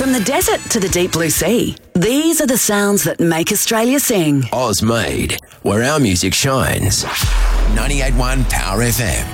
From the desert to the deep blue sea, these are the sounds that make Australia sing. Oz made, where our music shines. 98.1 Power FM.